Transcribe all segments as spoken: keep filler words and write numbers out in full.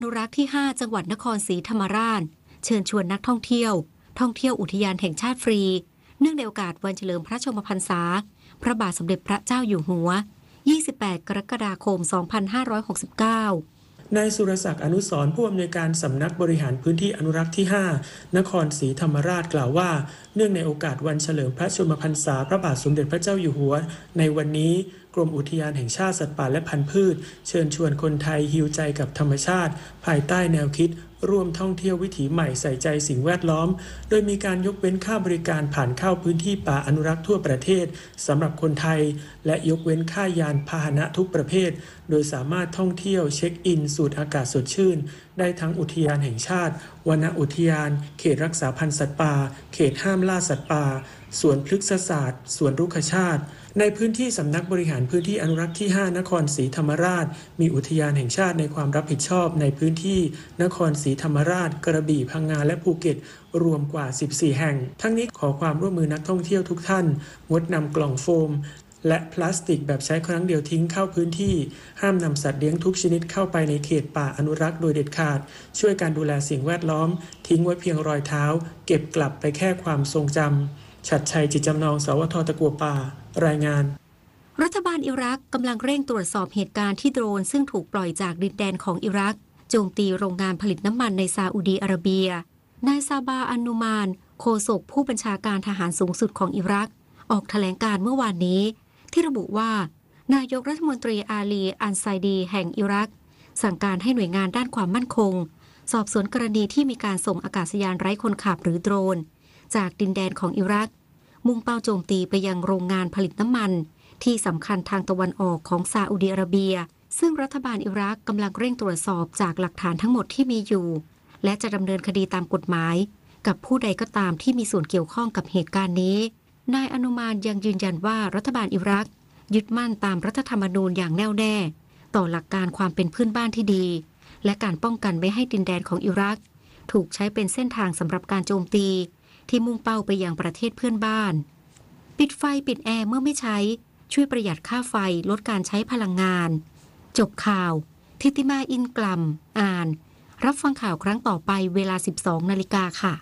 อนุรักษ์ที่ห้าจังหวัดนครศรีธรรมราชเชิญชวนนักท่องเที่ยวท่องเที่ยวอุทยานแห่งชาติฟรีเนื่องในโอกาสวันเฉลิมพระชนมพรรษาพระบาทสมเด็จพระเจ้าอยู่หัวยี่สิบแปดกรกฎาคมสองพันห้าร้อยหกสิบเก้านายสุรศักดิ์อนุสรณ์ผู้อำนวยการสำนักบริหารพื้นที่อนุรักษ์ที่ห้านครศรีธรรมราชกล่าวว่าเนื่องในโอกาสวันเฉลิมพระชนมพรรษาพระบาทสมเด็จพระเจ้าอยู่หัวในวันนี้กรมอุทยานแห่งชาติสัตว์ป่าและพันธุ์พืชเชิญชวนคนไทยฮีลใจกับธรรมชาติภายใต้แนวคิดร่วมท่องเที่ยววิถีใหม่ใส่ใจสิ่งแวดล้อมโดยมีการยกเว้นค่าบริการผ่านเข้าพื้นที่ป่าอนุรักษ์ทั่วประเทศสำหรับคนไทยและยกเว้นค่ายานพาหนะทุกประเภทโดยสามารถท่องเที่ยวเช็คอินสูดอากาศสดชื่นได้ทั้งอุทยานแห่งชาติวนอุทยานเขตรักษาพันธุ์สัตว์ป่าเขตห้ามล่าสัตว์ป่าสวนพฤกษศาสตร์สวนรุกขชาติในพื้นที่สำนักบริหารพื้นที่อนุรักษ์ที่ห้านครศรีธรรมราชมีอุทยานแห่งชาติในความรับผิดชอบในพื้นที่นครศรีธรรมราชกระบี่พังงาและภูเก็ตรวมกว่าสิบสี่แห่งทั้งนี้ขอความร่วมมือนักท่องเที่ยวทุกท่านงดนำกล่องโฟมและพลาสติกแบบใช้ครั้งเดียวทิ้งเข้าพื้นที่ห้ามนำสัตว์เลี้ยงทุกชนิดเข้าไปในเขตป่าอนุรักษ์โดยเด็ดขาดช่วยการดูแลสิ่งแวดล้อมทิ้งไว้เพียงรอยเท้าเก็บกลับไปแค่ความทรงจำฉัตรชัยจิตจำนองสวทตะกัวป่ารายงานรัฐบาลอิรักกำลังเร่งตรวจสอบเหตุการณ์ที่โดรนซึ่งถูกปล่อยจากดินแดนของอิรักโจมตีโรงงานผลิตน้ำมันในซาอุดีอาระเบียนายซาบาอันนูมานโฆษกผู้บัญชาการทหารสูงสุดของอิรักออกแถลงการเมื่อวานนี้ที่ระบุว่านายกรัฐมนตรีอาลีอันไซดีแห่งอิรักสั่งการให้หน่วยงานด้านความมั่นคงสอบสวนกรณีที่มีการส่งอากาศยานไร้คนขับหรือโดรนจากดินแดนของอิรักมุ่งเป้าโจมตีไปยังโรงงานผลิตน้ำมันที่สำคัญทางตะวันออกของซาอุดิอาระเบียซึ่งรัฐบาลอิรักกำลังเร่งตรวจสอบจากหลักฐานทั้งหมดที่มีอยู่และจะดำเนินคดีตามกฎหมายกับผู้ใดก็ตามที่มีส่วนเกี่ยวข้องกับเหตุการณ์นี้นายอนุมานยังยืนยันว่ารัฐบาลอิรักยึดมั่นตามรัฐธรรมนูญอย่างแน่วแน่ต่อหลักการความเป็นเพื่อนบ้านที่ดีและการป้องกันไม่ให้ดินแดนของอิรักถูกใช้เป็นเส้นทางสำหรับการโจมตีที่มุ่งเป้าไปยังประเทศเพื่อนบ้านปิดไฟปิดแอร์เมื่อไม่ใช้ช่วยประหยัดค่าไฟลดการใช้พลังงานจบข่าวทิติมาอินกลัมอ่านรับฟังข่าวครั้งต่อไปเวลา สิบสองนาฬิกาค่ะ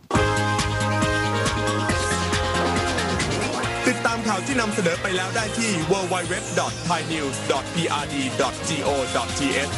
ติดตามข่าวที่นำเสนอไปแล้วได้ที่ ดับเบิลยู ดับเบิลยู ดับเบิลยู ดอท ไทยนิวส์ ดอท พี อาร์ ดี ดอท จี โอ ดอท ที เอช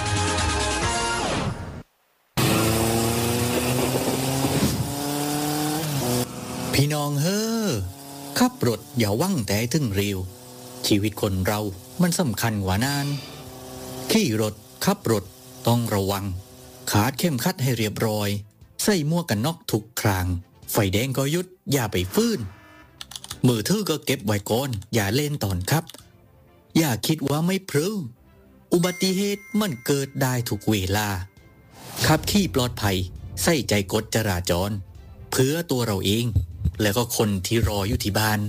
พี่น้องเฮ้อขับรถอย่าว่างแต่ถึงเร็วชีวิตคนเรามันสำคัญกว่านานขี่รถขับรถต้องระวังขาดเข้มขัดให้เรียบร้อยใส่หมวกกันน็อกทุกครั้งไฟแดงก็หยุดอย่าไปฟื้นมือถือก็เก็บไว้ก่อนอย่าเล่นตอนครับอย่าคิดว่าไม่พรึ้งอุบัติเหตุมันเกิดได้ทุกเวลาขับขี่ปลอดภัยใส่ใจกฎจราจรเพื่อตัวเราเองและก็คนที่รออยู่ที่บ้าน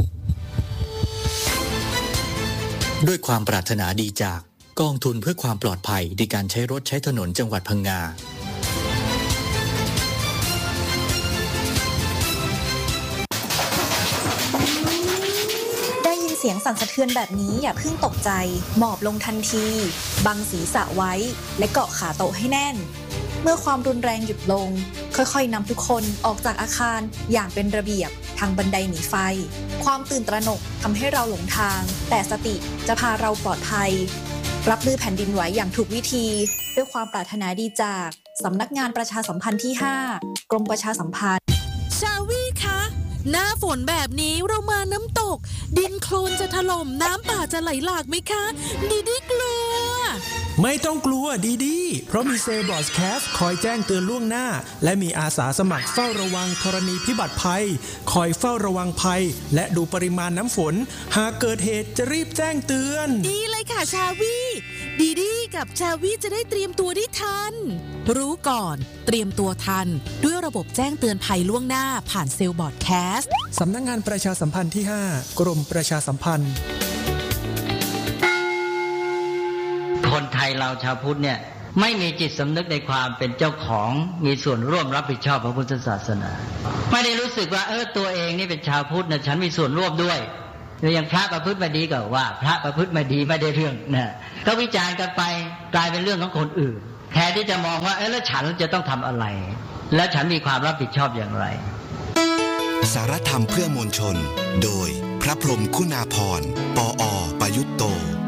ด้วยความปรารถนาดีจากกองทุนเพื่อความปลอดภัยในการใช้รถใช้ถนนจังหวัดพังงาได้ยินเสียงสั่นสะเทือนแบบนี้อย่าเพิ่งตกใจหมอบลงทันทีบังศีรษะไว้และเกาะขาโต๊ะให้แน่นเมื่อความรุนแรงหยุดลงค่อยๆนำทุกคนออกจากอาคารอย่างเป็นระเบียบทางบันไดหนีไฟความตื่นตระหนกทำให้เราหลงทางแต่สติจะพาเราปลอดภัยรับมือแผ่นดินไหวอย่างถูกวิธีด้วยความปรารถนาดีจากสำนักงานประชาสัมพันธ์ที่ห้ากรมประชาสัมพันธ์ชาวี่คะหน้าฝนแบบนี้เรามาน้ำตกดินโคลนจะถล่มน้ำป่าจะไหลหลากไหมคะดีดีกลัวไม่ต้องกลัวดีดีเพราะมีเซลบอสแคสคอยแจ้งเตือนล่วงหน้าและมีอาสาสมัครเฝ้าระวังธรณีพิบัติภัยคอยเฝ้าระวังภัยและดูปริมาณน้ำฝนหากเกิดเหตุจะรีบแจ้งเตือนดีเลยค่ะชาวี่ดีดีกับชาวี่จะได้เตรียมตัวได้ทันรู้ก่อนเตรียมตัวทันด้วยระบบแจ้งเตือนภัยล่วงหน้าผ่านเซลบอสแคสสำนักงานประชาสัมพันธ์ที่ห้ากรมประชาสัมพันธ์คนไทยเราชาวพุทธเนี่ยไม่มีจิตสำนึกในความเป็นเจ้าของมีส่วนร่วมรับผิดชอบพระพุทธศาสนาไม่ได้รู้สึกว่าเออตัวเองนี่เป็นชาวพุทธนะฉันมีส่วนร่วมด้วยอย่างพระประพฤติไม่ดีก็ว่าพระประพฤติไม่ดีไม่ได้เรื่องนะก็วิจารณ์กันไปกลายเป็นเรื่องของคนอื่นแทนที่จะมองว่าเออแล้วฉันจะต้องทำอะไรแล้วฉันมีความรับผิดชอบอย่างไรสารธรรมเพื่อมวลชนโดยพระพรหมคุณาภรณ์ ปอ ประยุตโต